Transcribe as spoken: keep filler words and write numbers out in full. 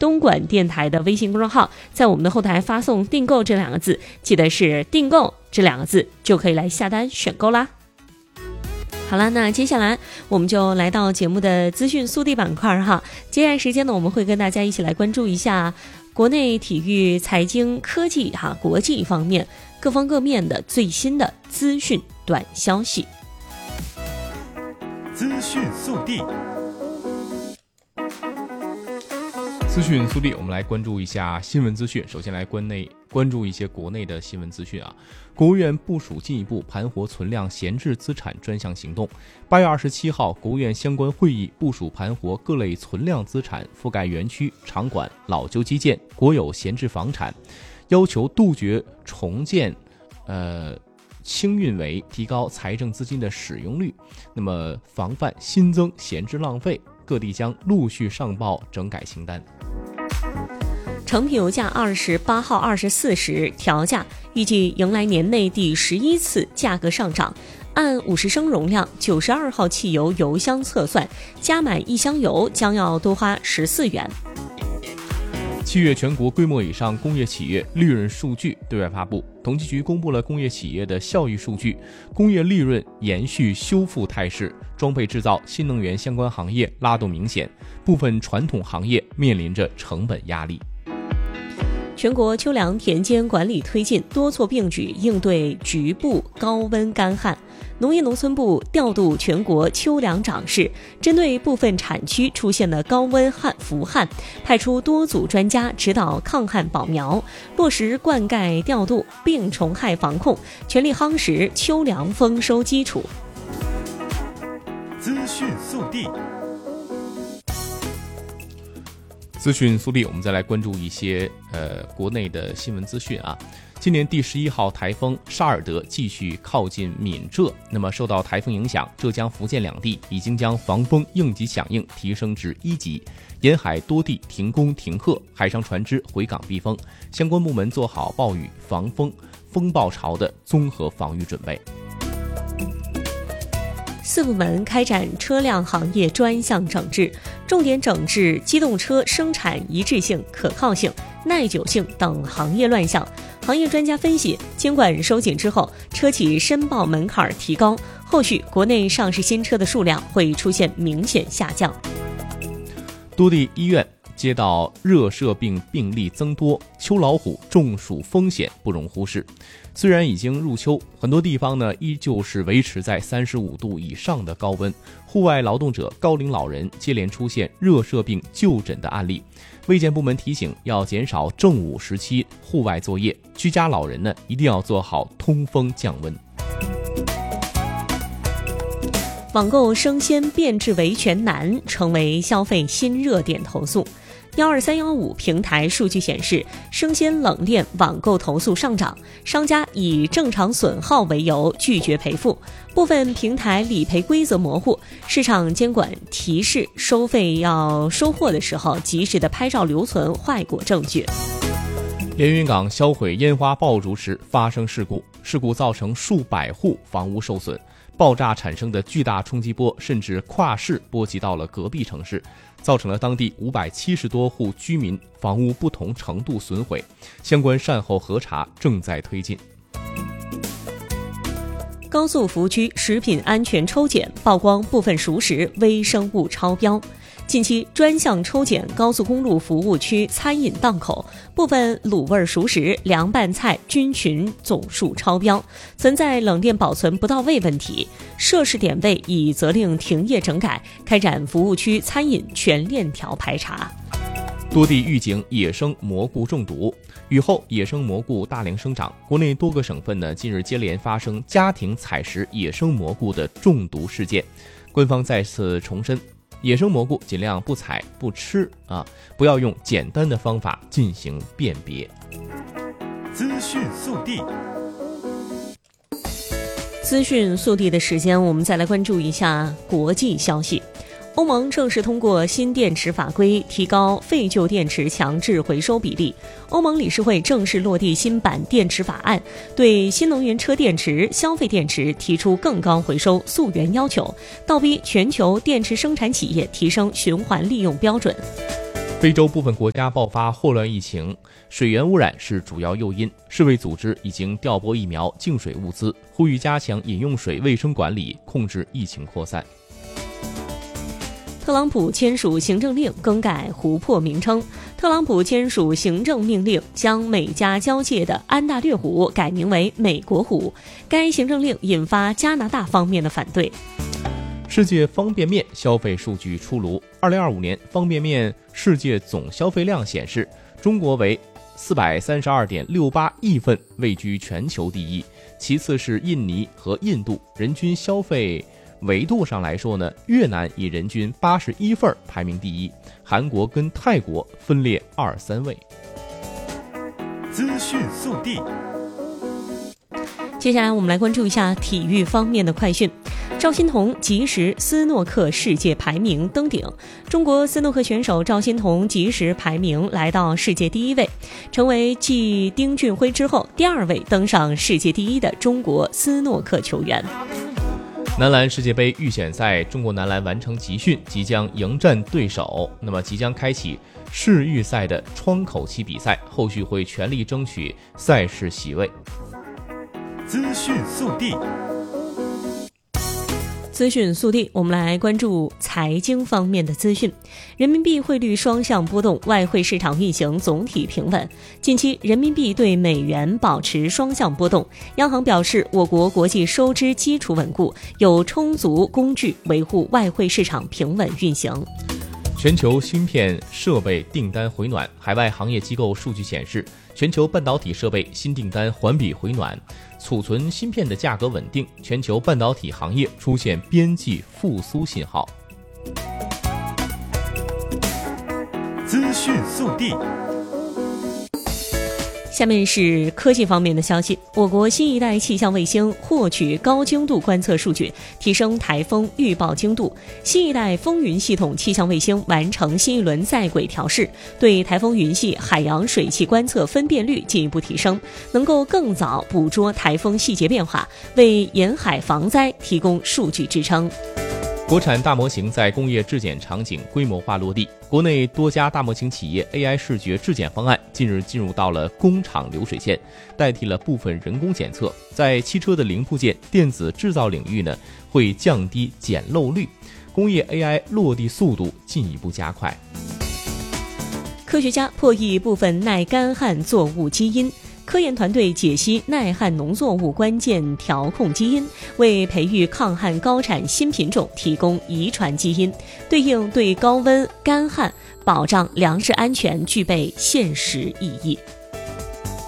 东莞电台的微信公众号，在我们的后台发送订购这两个字，记得是订购这两个字，就可以来下单选购啦。好了，那接下来我们就来到节目的资讯速递板块哈。接下来时间呢，我们会跟大家一起来关注一下国内体育、财经、科技哈、国际方面各方各面的最新的资讯短消息。 资讯速递。 资讯速递，我们来关注一下新闻资讯。首先来关内关注一些国内的新闻资讯啊。国务院部署进一步盘活存量闲置资产专项行动。八月二十七号，国务院相关会议部署盘活各类存量资产，覆盖园区、场馆、老旧基建、国有闲置房产，要求杜绝重建，呃。轻运为提高财政资金的使用率，那么防范新增闲置浪费，各地将陆续上报整改清单。 成品油价二十八号二十四时调价，预计迎来年内第十一次价格上涨。按五十升容量九十二号汽油油箱测算，加买一箱油将要多花十四元。 七月全国规模以上工业企业利润数据对外发布，统计局公布了工业企业的效益数据，工业利润延续修复态势，装备制造、新能源相关行业拉动明显，部分传统行业面临着成本压力。 全国秋粮田间管理推进，多措并举应对局部高温干旱。农业农村部调度全国秋粮长势，针对部分产区出现的高温旱伏旱，派出多组专家指导抗旱保苗，落实灌溉调度、病虫害防控，全力夯实秋粮丰收基础。 资讯速递。 资讯速递，我们再来关注一些呃国内的新闻资讯啊。今年第十一号台风沙尔德继续靠近闽浙，那么受到台风影响，浙江、福建两地已经将防风应急响应提升至一级，沿海多地停工停课，海上船只回港避风，相关部门做好暴雨、防风、风暴潮的综合防御准备。 四部门开展车辆行业专项整治，重点整治机动车生产一致性、可靠性、耐久性等行业乱象。行业专家分析，监管收紧之后，车企申报门槛提高，后续国内上市新车的数量会出现明显下降。 多地医院接到热射病病例增多，秋老虎中暑风险不容忽视。虽然已经入秋，很多地方呢依旧是维持在三十五度以上的高温，户外劳动者、高龄老人接连出现热射病就诊的案例。卫健部门提醒，要减少正午时期户外作业，居家老人呢一定要做好通风降温。 网购生鲜变质维权难，成为消费新热点投诉。幺二三幺五平台数据显示，生鲜冷链网购投诉上涨，商家以正常损耗为由拒绝赔付，部分平台理赔规则模糊，市场监管提示收费要收货的时候及时的拍照留存坏果证据。 连云港销毁烟花爆竹时发生事故，事故造成数百户房屋受损，爆炸产生的巨大冲击波甚至跨市波及到了隔壁城市，造成了当地五百七十多户居民房屋不同程度损毁，相关善后核查正在推进。 高速服务区食品安全抽检曝光部分熟食微生物超标。近期专项抽检高速公路服务区餐饮档口，部分卤味熟食、凉拌菜菌群总数超标，存在冷链保存不到位问题。涉事点位已责令停业整改，开展服务区餐饮全链条排查。 多地预警野生蘑菇中毒，雨后野生蘑菇大量生长，国内多个省份呢近日接连发生家庭采食野生蘑菇的中毒事件。官方再次重申，野生蘑菇尽量不采不吃啊，不要用简单的方法进行辨别。 资讯速递。 资讯速递的时间，我们再来关注一下国际消息。 欧盟正式通过新电池法规，提高废旧电池强制回收比例。欧盟理事会正式落地新版电池法案，对新能源车电池、消费电池提出更高回收溯源要求，倒逼全球电池生产企业提升循环利用标准。 非洲部分国家爆发霍乱疫情，水源污染是主要诱因。世卫组织已经调拨疫苗、净水物资，呼吁加强饮用水卫生管理，控制疫情扩散。 特朗普签署行政令更改湖泊名称。特朗普签署行政命令，将美加交界的安大略湖改名为美国湖。该行政令引发加拿大方面的反对。 世界方便面消费数据出炉，二零二五年方便面世界总消费量显示，中国为四百三十二点六八亿份，位居全球第一，其次是印尼和印度。人均消费维度上来说呢，越南以人均八十一份排名第一，韩国跟泰国分列二三位。 资讯速递。 接下来我们来关注一下体育方面的快讯。赵心童即时斯诺克世界排名登顶，中国斯诺克选手赵心童即时排名来到世界第一位，成为继丁俊晖之后第二位登上世界第一的中国斯诺克球员。 男篮世界杯预选赛，中国男篮完成集训，即将迎战对手。那么即将开启世预赛的窗口期比赛，后续会全力争取赛事席位。 资讯速递。 资讯速递，我们来关注财经方面的资讯。人民币汇率双向波动，外汇市场运行总体平稳。近期人民币对美元保持双向波动，央行表示，我国国际收支基础稳固，有充足工具维护外汇市场平稳运行。 全球芯片设备订单回暖，海外行业机构数据显示，全球半导体设备新订单环比回暖，储存芯片的价格稳定，全球半导体行业出现边际复苏信号。 资讯速递。 下面是科技方面的消息，我国新一代气象卫星获取高精度观测数据，提升台风预报精度。新一代风云系统气象卫星完成新一轮在轨调试，对台风云系、海洋水汽观测分辨率进一步提升，能够更早捕捉台风细节变化，为沿海防灾提供数据支撑。 国产大模型在工业质检场景规模化落地，国内多家大模型企业 A I 视觉质检方案近日进入到了工厂流水线，代替了部分人工检测。在汽车的零部件、电子制造领域呢，会降低检漏率，工业 A I 落地速度进一步加快。 科学家破译部分耐干旱作物基因。科研团队解析耐旱农作物关键调控基因，为培育抗旱高产新品种提供遗传基因，对应对高温、干旱、保障粮食安全具备现实意义。